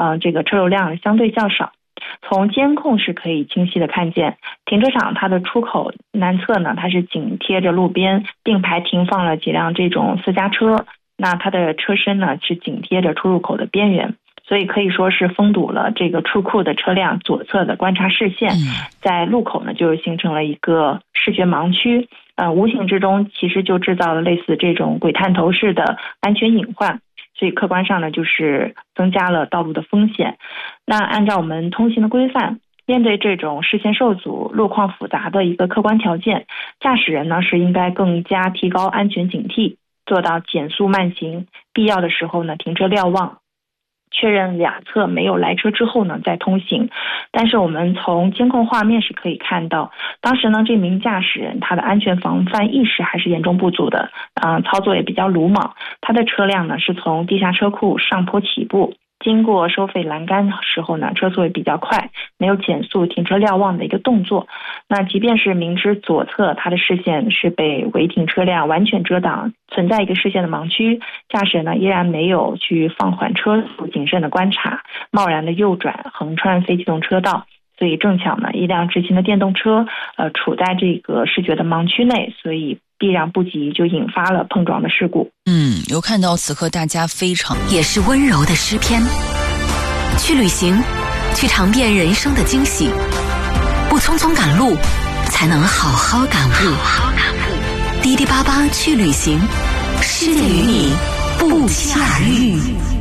这个车流量相对较少。从监控是可以清晰的看见，停车场它的出口南侧呢，它是紧贴着路边并排停放了几辆这种私家车，那它的车身呢是紧贴着出入口的边缘，所以可以说是封堵了这个出库的车辆左侧的观察视线，在路口呢就形成了一个视觉盲区，无形之中其实就制造了类似这种鬼探头式的安全隐患，所以客观上呢就是增加了道路的风险。那按照我们通行的规范，面对这种视线受阻、路况复杂的一个客观条件，驾驶人呢是应该更加提高安全警惕，做到减速慢行，必要的时候呢停车瞭望，确认两侧没有来车之后呢再通行。但是我们从监控画面是可以看到，当时呢这名驾驶人他的安全防范意识还是严重不足的，操作也比较鲁莽。他的车辆呢是从地下车库上坡起步，经过收费栏杆时候呢车速也比较快，没有减速停车瞭望的一个动作。那即便是明知左侧他的视线是被违停车辆完全遮挡，存在一个视线的盲区，驾驶人呢依然没有去放缓车速，谨慎的观察，贸然的右转横穿非机动车道，所以正巧呢一辆直行的电动车处在这个视觉的盲区内，所以避让不及就引发了碰撞的事故。 有看到此刻大家非常也是温柔的诗篇。去旅行，去尝遍人生的惊喜，不匆匆赶路，才能好好感悟。滴滴八八去旅行，诗的与你不期而遇。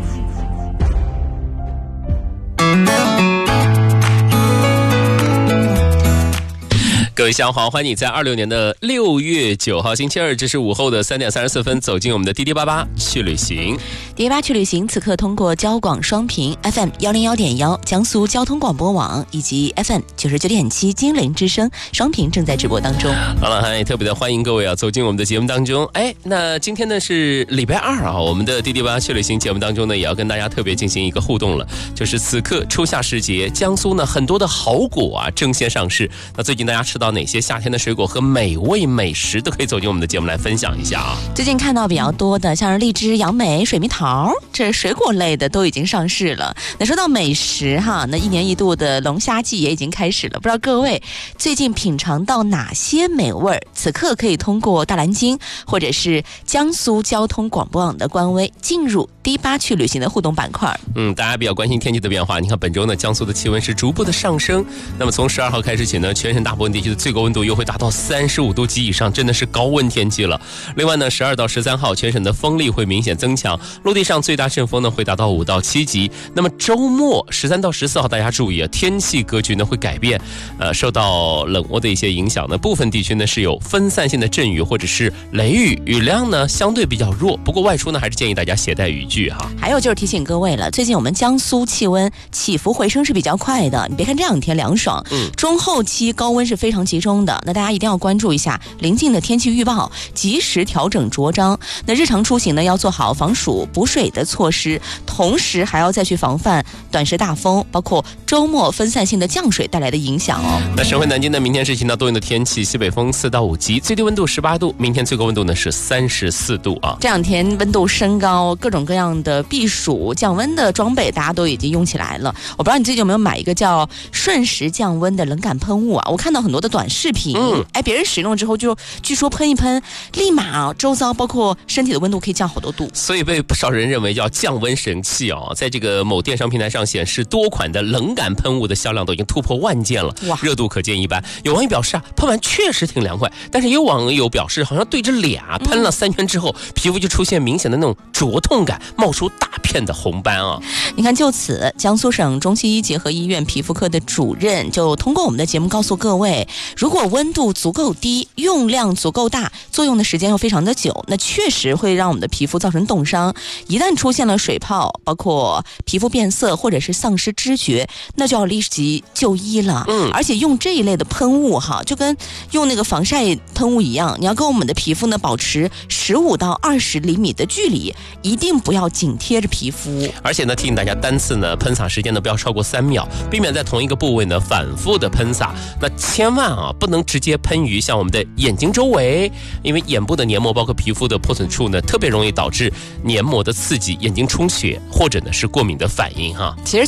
各位下午好，欢迎你在26年的6月9号星期二，这是午后的3点34分，走进我们的滴滴八八去旅行。 滴滴八去旅行此刻通过交广双频 FM 101.1江苏交通广播网以及 FM 99.7金陵之声双频正在直播当中。 好了，还特别的欢迎各位走进我们的节目当中。那今天呢是礼拜二啊，我们的滴滴八去旅行节目当中呢也要跟大家特别进行一个互动了，就是此刻初夏时节，江苏呢很多的好果争先上市。那最近大家吃到哪些夏天的水果和美味美食都可以走进我们的节目来分享一下啊。 最近看到比较多的像是荔枝、杨梅、水蜜桃，这水果类的都已经上市了。那说到美食哈，那一年一度的龙虾季也已经开始了，不知道各位最近品尝到哪些美味？此刻可以通过大蓝鲸或者是江苏交通广播网的官微进入滴八去旅行的互动板块。 大家比较关心天气的变化，你看本周呢江苏的气温是逐步的上升，那么从12号开始起呢，全省大部分地区的最高温度又会达到35度及以上，真的是高温天气了。另外呢12到13号全省的风力会明显增强，陆地上最大阵风呢会达到5到7级。那么周末13到14号大家注意天气格局呢会改变，受到冷涡的一些影响呢，部分地区呢是有分散性的阵雨或者是雷雨，雨量呢相对比较弱，不过外出呢还是建议大家携带雨具哈。 还有就是提醒各位了，最近我们江苏气温起伏回升是比较快的，你别看这两天凉爽，中后期高温是非常集中的，那大家一定要关注一下临近的天气预报，及时调整着装。那日常出行呢要做好防暑补水的措施，同时还要再去防范短时大风，包括周末分散性的降水带来的影响哦。 那省会南京呢，明天是晴到多云的天气，西北风4到5级，最低温度18度，明天最高温度呢是34度啊。 这两天温度升高，各种各样的避暑降温的装备大家都已经用起来了。我不知道你最近有没有买一个叫瞬时降温的冷感喷雾啊？我看到很多的短视频，别人使用之后就据说喷一喷，立马周遭包括身体的温度可以降好多度， 所以被不少人认为叫降温神器哦。在这个某电商平台上显示，多款的冷感喷雾的销量都已经突破10000件了，热度可见一斑。有网友表示喷完确实挺凉快，但是也有网友表示，好像对着脸喷了3圈之后，皮肤就出现明显的那种灼痛感，冒出大片的红斑啊。 你看，就此江苏省中西医结合医院皮肤科的主任就通过我们的节目告诉各位，如果温度足够低，用量足够大，作用的时间又非常的久，那确实会让我们的皮肤造成冻伤。一旦出现了水泡，包括皮肤变色或者是丧失知觉，那就要立即就医了。而且用这一类的喷雾就跟用那个防晒喷雾一样，你要跟我们的皮肤呢保持15到20厘米的距离，一定不要紧贴着皮肤。 而且呢，提醒大家单次呢喷洒时间呢不要超过3秒，避免在同一个部位呢反复的喷洒。那千万不能直接喷于像我们的眼睛周围，因为眼部的黏膜包括皮肤的破损处呢，特别容易导致黏膜的刺激、眼睛充血或者呢是过敏的反应哈。 其实